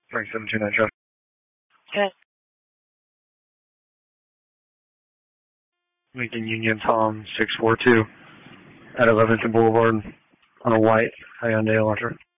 Frank 729 traffic. Good. Lincoln Union Tom 642 at 11th and Boulevard on a white Hyundai Elantra.